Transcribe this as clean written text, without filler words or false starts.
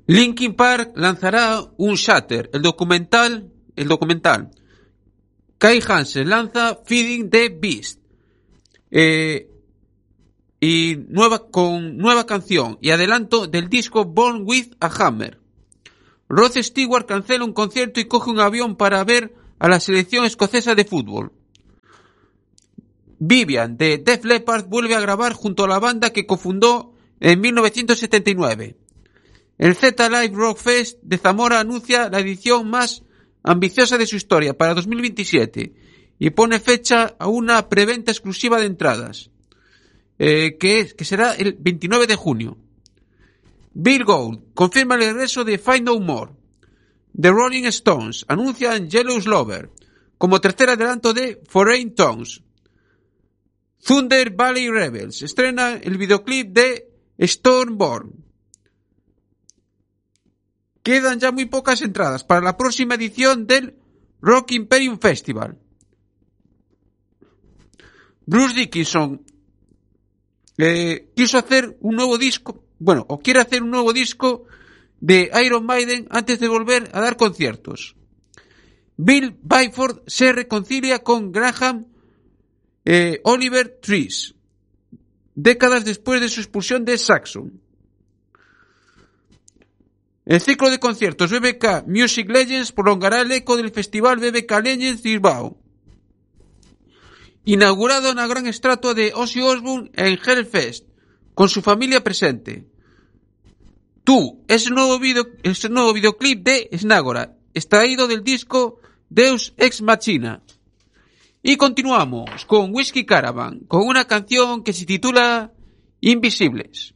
Linkin Park lanzará un Shatter, el documental. Kai Hansen lanza Feeding the Beast. Con nueva canción y adelanto del disco Born with a Hammer. Rod Stewart cancela un concierto y coge un avión para ver a la selección escocesa de fútbol. Vivian de Def Leppard vuelve a grabar junto a la banda que cofundó en 1979. El Z Live Rock Fest de Zamora anuncia la edición más ambiciosa de su historia para 2027 y pone fecha a una preventa exclusiva de entradas, que será el 29 de junio. Bill Gould confirma el regreso de Fight No More. The Rolling Stones anuncian Jealous Lover como tercer adelanto de Foreign Tongues. Thunder Valley Rebels estrena el videoclip de Stormborn. Quedan ya muy pocas entradas para la próxima edición del Rock Imperium Festival. Bruce Dickinson quiere hacer un nuevo disco de Iron Maiden antes de volver a dar conciertos. Bill Byford se reconcilia con Graham Oliver Trees, décadas después de su expulsión de Saxon. El ciclo de conciertos BBK Music Legends prolongará el eco del festival BBK Legends Bilbao. Inaugurado una gran estatua de Ozzy Osbourne en Hellfest, con su familia presente. Tú es el nuevo videoclip de Snagora, extraído del disco Deus Ex Machina. Y continuamos con Whiskey Caravan, con una canción que se titula Invisibles.